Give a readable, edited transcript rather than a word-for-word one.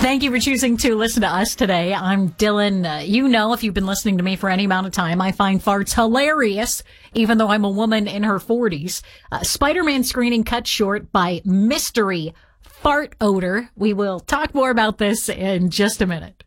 Thank you for choosing to listen to us today. I'm Dylan. You know, if you've been listening to me for any amount of time, I find farts hilarious, even though I'm a woman in her 40s. Spider-Man screening cut short by mystery fart odor. We will talk more about this in just a minute.